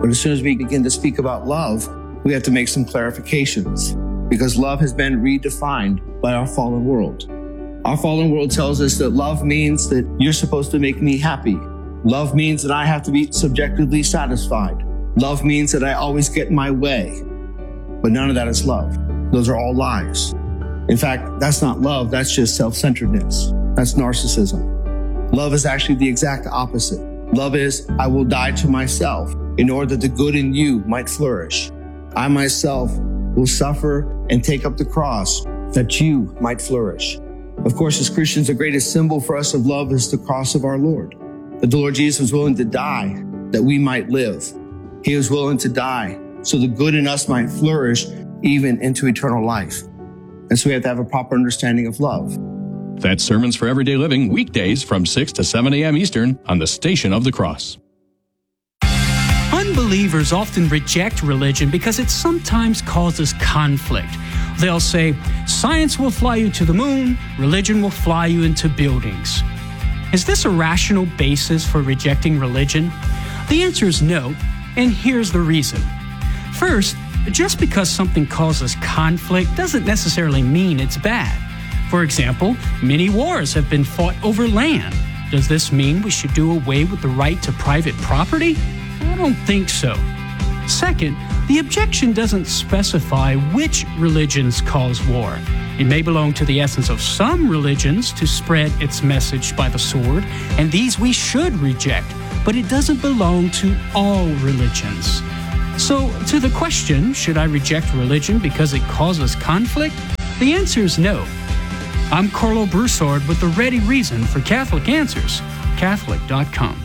But as soon as we begin to speak about love, we have to make some clarifications because love has been redefined by our fallen world. Our fallen world tells us that love means that you're supposed to make me happy. Love means that I have to be subjectively satisfied. Love means that I always get my way. But none of that is love. Those are all lies. In fact, that's not love. That's just self-centeredness. That's narcissism. Love is actually the exact opposite. Love is, I will die to myself in order that the good in you might flourish. I myself will suffer and take up the cross that you might flourish. Of course, as Christians, the greatest symbol for us of love is the cross of our Lord. That the Lord Jesus was willing to die that we might live. He was willing to die so the good in us might flourish even into eternal life. And so we have to have a proper understanding of love. That's Sermons for Everyday Living, weekdays from 6 to 7 a.m. Eastern on the Station of the Cross. Unbelievers often reject religion because it sometimes causes conflict. They'll say, science will fly you to the moon, religion will fly you into buildings. Is this a rational basis for rejecting religion? The answer is no, and here's the reason. First, just because something causes conflict doesn't necessarily mean it's bad. For example, many wars have been fought over land. Does this mean we should do away with the right to private property? I don't think so. Second, the objection doesn't specify which religions cause war. It may belong to the essence of some religions to spread its message by the sword, and these we should reject, but it doesn't belong to all religions. So, to the question, should I reject religion because it causes conflict? The answer is no. I'm Carlo Broussard with the ready reason for Catholic Answers, Catholic.com.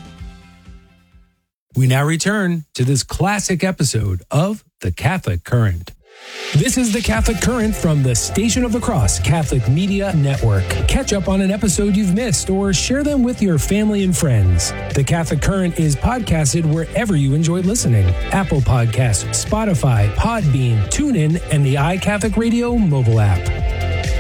We now return to this classic episode of The Catholic Current. This is The Catholic Current from the Station of the Cross Catholic Media Network. Catch up on an episode you've missed or share them with your family and friends. The Catholic Current is podcasted wherever you enjoy listening. Apple Podcasts, Spotify, Podbean, TuneIn, and the iCatholic Radio mobile app.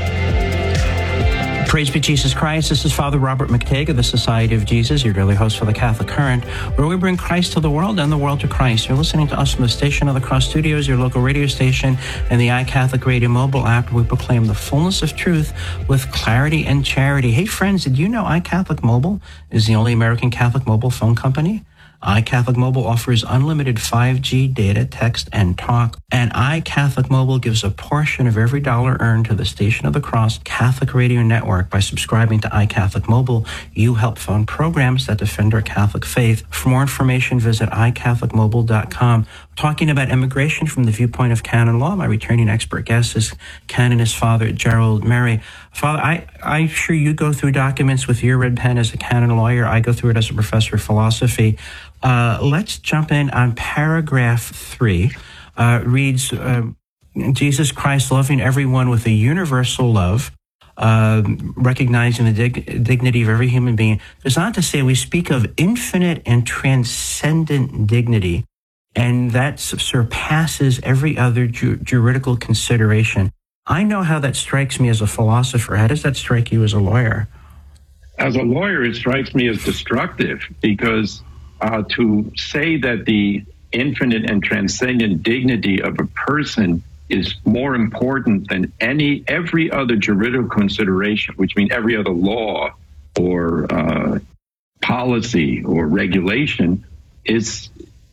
Praise be Jesus Christ. This is Father Robert McTague of the Society of Jesus, your daily host for the Catholic Current, where we bring Christ to the world and the world to Christ. You're listening to us from the Station of the Cross Studios, your local radio station, and the iCatholic Radio mobile app, where we proclaim the fullness of truth with clarity and charity. Hey, friends, did you know iCatholic Mobile is the only American Catholic mobile phone company? iCatholic Mobile offers unlimited 5G data, text, and talk. And iCatholic Mobile gives a portion of every dollar earned to the Station of the Cross Catholic Radio Network. By subscribing to iCatholic Mobile, you help fund programs that defend our Catholic faith. For more information, visit iCatholicMobile.com. Talking about immigration from the viewpoint of canon law, my returning expert guest is Canonist Father Gerald Murray. Father, I'm sure you go through documents with your red pen as a canon lawyer. I go through it as a professor of philosophy. Let's jump in on paragraph 3. Reads, Jesus Christ loving everyone with a universal love, recognizing the dignity of every human being. It's not to say we speak of infinite and transcendent dignity, and that surpasses every other juridical consideration. I know how that strikes me as a philosopher. How does that strike you as a lawyer? As a lawyer, it strikes me as destructive because to say that the infinite and transcendent dignity of a person is more important than every other juridical consideration, which means every other law or policy or regulation, is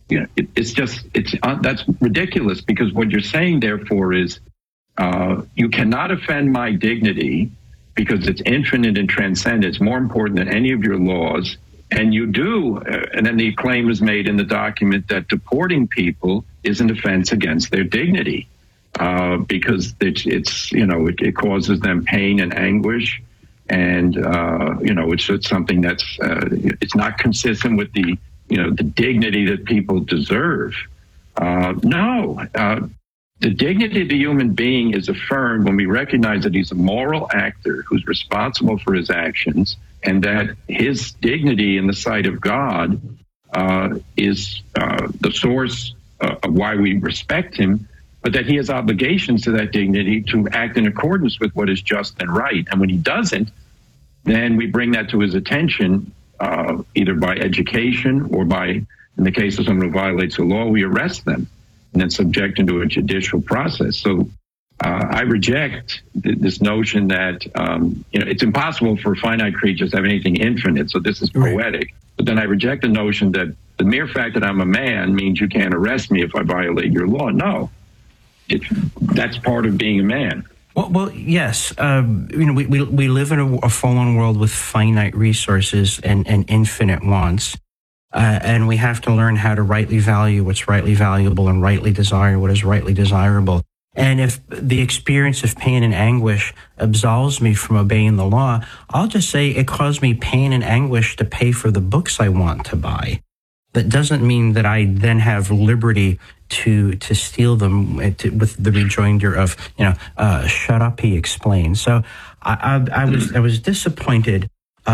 that's ridiculous, because what you're saying therefore is you cannot offend my dignity because it's infinite and transcendent. It's more important than any of your laws. And you do, and then the claim is made in the document that deporting people is an offense against their dignity because it causes them pain and anguish, and it's something that's it's not consistent with the dignity that people deserve. The dignity of the human being is affirmed when we recognize that he's a moral actor who's responsible for his actions, and that his dignity in the sight of God is the source of why we respect him, but that he has obligations to that dignity to act in accordance with what is just and right. And when he doesn't, then we bring that to his attention, either by education or by In the case of someone who violates the law, we arrest them and then subject them to a judicial process. So I reject this notion that it's impossible for finite creatures to have anything infinite. So this is poetic. But then I reject the notion that the mere fact that I'm a man means you can't arrest me if I violate your law. No, that's part of being a man. Well, yes. We live in a fallen world with finite resources and infinite wants. And we have to learn how to rightly value what's rightly valuable and rightly desire what is rightly desirable. And if the experience of pain and anguish absolves me from obeying the law, I'll just say it caused me pain and anguish to pay for the books I want to buy. That doesn't mean that I then have liberty to steal them with the rejoinder of, shut up, he explained. So I was disappointed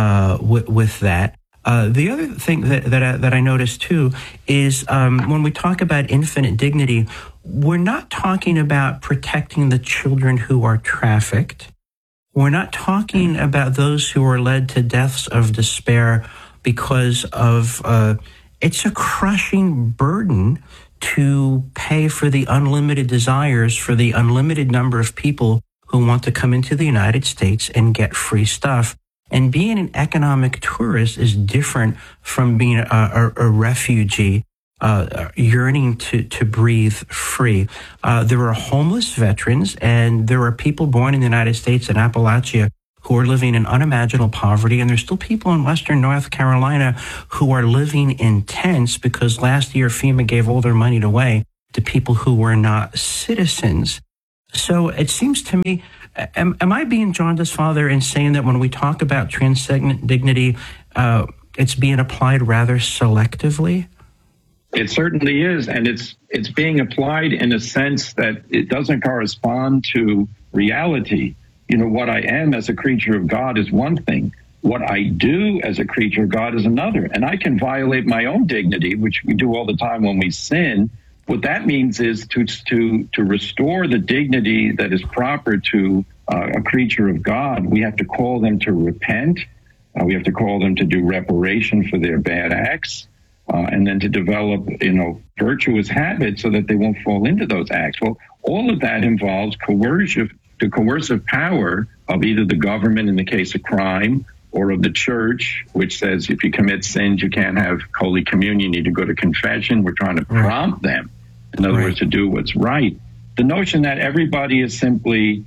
with that. The other thing that I noticed too is when we talk about infinite dignity, we're not talking about protecting the children who are trafficked. We're not talking about those who are led to deaths of despair because of it's a crushing burden to pay for the unlimited desires for the unlimited number of people who want to come into the United States and get free stuff. And being an economic tourist is different from being a refugee yearning to breathe free. There are homeless veterans, and there are people born in the United States in Appalachia who are living in unimaginable poverty, and there's still people in Western North Carolina who are living in tents because last year FEMA gave all their money away to people who were not citizens. So it seems to me, am I being jaundiced, Father, in saying that when we talk about transcendent dignity, it's being applied rather selectively? It certainly is, and it's being applied in a sense that it doesn't correspond to reality. What I am as a creature of God is one thing. What I do as a creature of God is another. And I can violate my own dignity, which we do all the time when we sin. What that means is to restore the dignity that is proper to a creature of God. We have to call them to repent. We have to call them to do reparation for their bad acts. And then to develop, virtuous habits so that they won't fall into those acts. Well, all of that involves the coercive power of either the government in the case of crime or of the church, which says if you commit sins, you can't have Holy Communion, you need to go to confession. We're trying to prompt them, in other words, to do what's right. The notion that everybody is simply,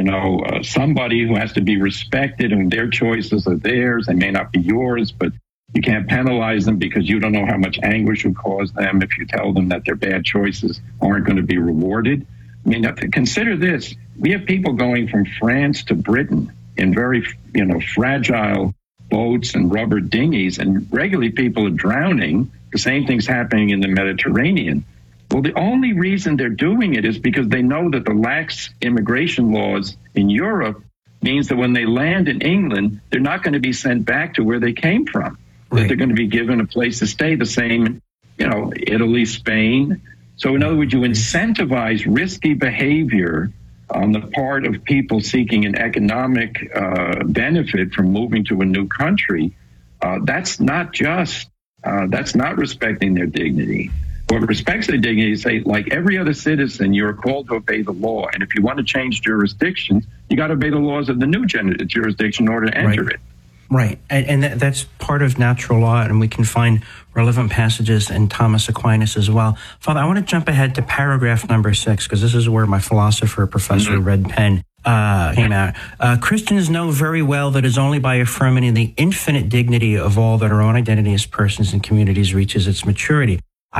somebody who has to be respected and their choices are theirs, they may not be yours, but you can't penalize them because you don't know how much anguish would cause them if you tell them that their bad choices aren't going to be rewarded. I mean, consider this. We have people going from France to Britain in very, fragile boats and rubber dinghies, and regularly people are drowning. The same thing's happening in the Mediterranean. Well, the only reason they're doing it is because they know that the lax immigration laws in Europe means that when they land in England, they're not going to be sent back to where they came from. That they're going to be given a place to stay, the same, Italy, Spain. So in other words, you incentivize risky behavior on the part of people seeking an economic benefit from moving to a new country. That's not just, that's not respecting their dignity. What respects their dignity is, say, like every other citizen, you're called to obey the law. And if you want to change jurisdictions, you got to obey the laws of the new jurisdiction in order to enter it. Right. And that's part of natural law, and we can find relevant passages in Thomas Aquinas as well. Father, I want to jump ahead to paragraph number 6, because this is where my philosopher, Professor Red Pen, came out. Christians know very well that it's only by affirming the infinite dignity of all that our own identity as persons and communities reaches its maturity.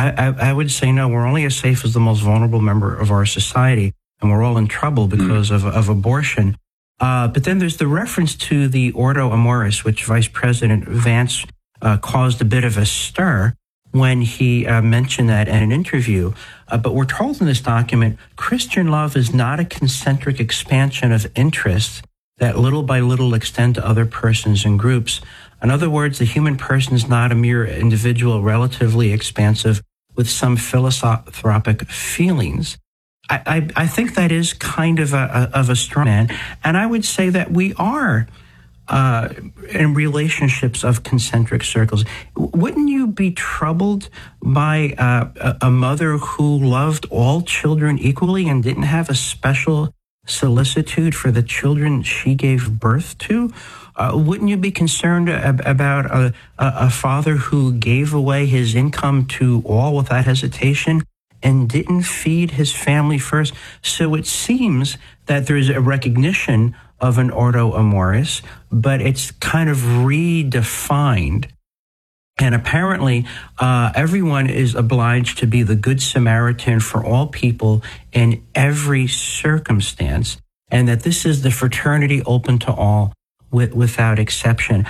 I would say no, we're only as safe as the most vulnerable member of our society, and we're all in trouble because of abortion. But then there's the reference to the Ordo Amoris, which Vice President Vance caused a bit of a stir when he mentioned that in an interview. But we're told in this document, Christian love is not a concentric expansion of interests that little by little extend to other persons and groups. In other words, the human person is not a mere individual relatively expansive with some philanthropic feelings. I think that is kind of a straw man, and I would say that we are in relationships of concentric circles. Wouldn't you be troubled by a mother who loved all children equally and didn't have a special solicitude for the children she gave birth to? Wouldn't you be concerned about a father who gave away his income to all without hesitation and didn't feed his family first? So it seems that there's a recognition of an ordo amoris, but it's kind of redefined. And apparently, everyone is obliged to be the Good Samaritan for all people in every circumstance, and that this is the fraternity open to all without exception.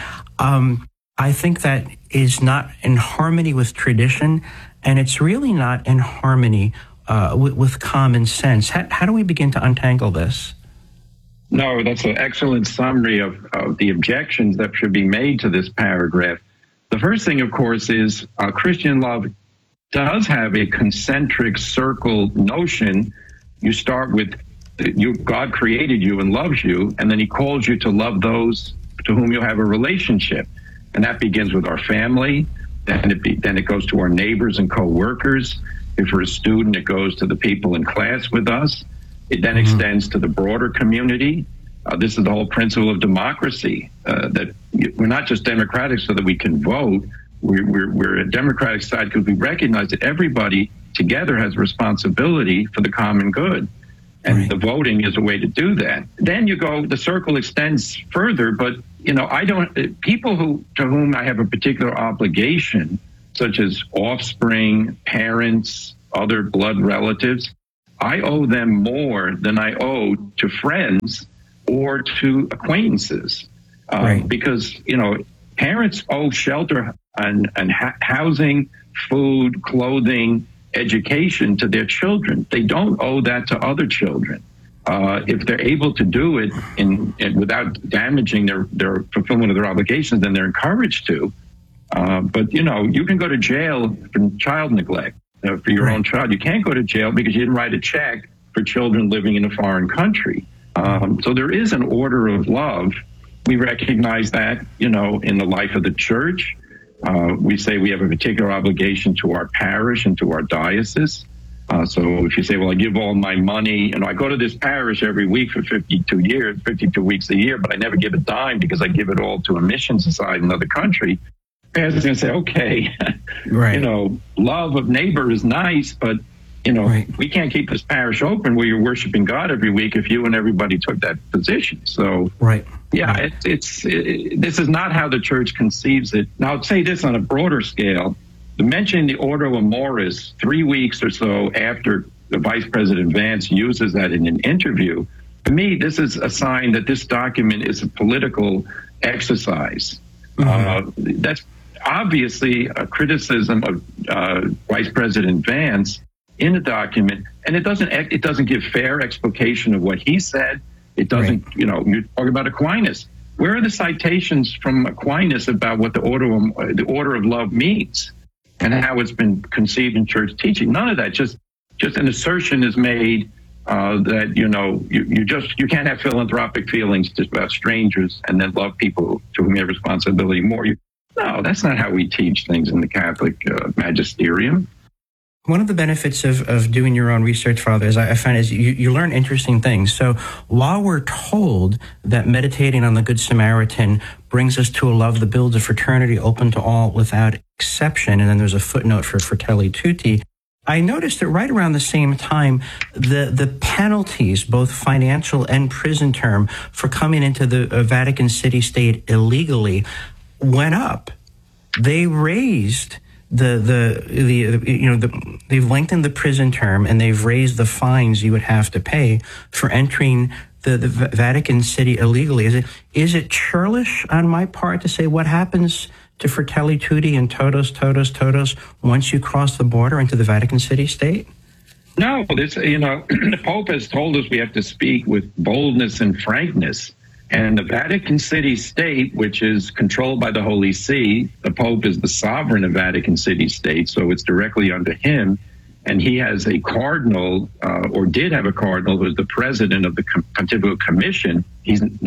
I think that is not in harmony with tradition, and it's really not in harmony with common sense. How do we begin to untangle this? No, that's an excellent summary of the objections that should be made to this paragraph. The first thing, of course, is Christian love does have a concentric circle notion. You start with God created you and loves you, and then he calls you to love those to whom you have a relationship. And that begins with our family. Then it goes to our neighbors and co-workers. If we're a student, it goes to the people in class with us. It then extends to the broader community. This is the whole principle of democracy, that we're not just democratic so that we can vote. We're a democratic side because we recognize that everybody together has responsibility for the common good. And the voting is a way to do that. Then the circle extends further, but, people to whom I have a particular obligation, such as offspring, parents, other blood relatives, I owe them more than I owe to friends or to acquaintances. Because, parents owe shelter and housing, food, clothing, education to their children. They don't owe that to other children. If they're able to do it without damaging their fulfillment of their obligations, then they're encouraged to. But, you can go to jail for child neglect for your own child. You can't go to jail because you didn't write a check for children living in a foreign country. So there is an order of love. We recognize that, in the life of the church. We say we have a particular obligation to our parish and to our diocese. So if you say, well, I give all my money, I go to this parish every week for 52 weeks a year, but I never give a dime because I give it all to a mission society in another country. The pastor's going to say, okay, love of neighbor is nice, but, we can't keep this parish open where you're worshiping God every week if you and everybody took that position. So, this is not how the church conceives it. Now, I'll say this on a broader scale. To mention the Ordo Amoris 3 weeks or so after the Vice President Vance uses that in an interview, to me, this is a sign that this document is a political exercise. That's obviously a criticism of Vice President Vance in the document, and it doesn't give fair explication of what he said. It doesn't, you're talking about Aquinas. Where are the citations from Aquinas about what the order of love means and how it's been conceived in church teaching? None of that. Just an assertion is made that you can't have philanthropic feelings just about strangers and then love people to whom you have responsibility more. No, that's not how we teach things in the Catholic magisterium. One of the benefits of doing your own research, Father, is I find is you learn interesting things. So while we're told that meditating on the Good Samaritan brings us to a love that builds a fraternity open to all without exception, and then there's a footnote for Fratelli Tutti, I noticed that right around the same time, the penalties, both financial and prison term, for coming into the Vatican City State illegally went up. They raised they've lengthened the prison term and they've raised the fines you would have to pay for entering the Vatican City illegally. Is it churlish on my part to say what happens to Fratelli Tutti and todos once you cross the border into the Vatican City State? No, the Pope has told us we have to speak with boldness and frankness. And the Vatican City State, which is controlled by the Holy See, the Pope is the sovereign of Vatican City State, so it's directly under him. And he has a cardinal, or did have a cardinal, who was the president of the Pontifical Commission. That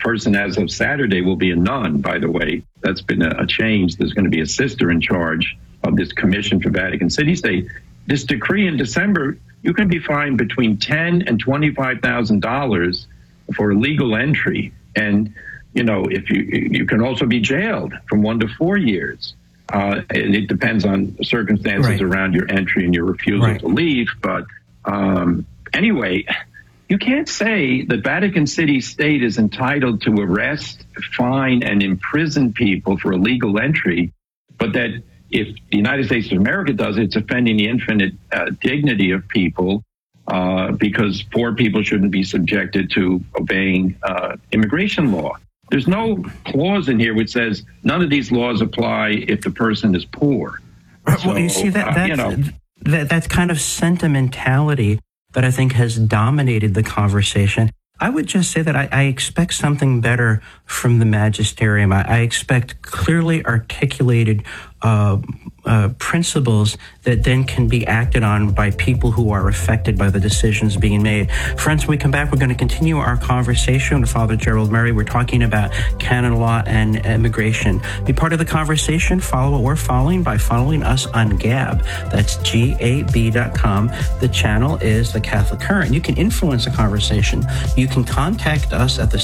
person as of Saturday will be a nun, by the way. That's been a change. There's going to be a sister in charge of this commission for Vatican City State. This decree in December, you can be fined between $10,000 and $25,000 for illegal entry. And, if you can also be jailed from 1 to 4 years. And it depends on the circumstances around your entry and your refusal to leave. But anyway, you can't say that Vatican City State is entitled to arrest, fine, and imprison people for illegal entry, but that if the United States of America does it, it's offending the infinite dignity of people because poor people shouldn't be subjected to obeying immigration law. There's no clause in here which says none of these laws apply if the person is poor. Well, you see, that's kind of sentimentality that I think has dominated the conversation. I would just say that I expect something better from the magisterium. I expect clearly articulated principles that then can be acted on by people who are affected by the decisions being made. Friends, when we come back, we're going to continue our conversation with Father Gerald Murray. We're talking about canon law and immigration. Be part of the conversation. Follow what we're following by following us on Gab. That's GAB.com. The channel is The Catholic Current. You can influence the conversation. You can contact us at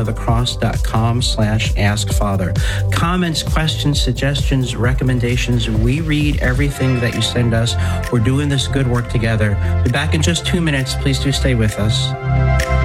thestationofthecross.com/askfather. Comments, questions, suggestions, recommendations. We read everything that you send us. We're doing this good work together. Be back in just 2 minutes. Please do stay with us.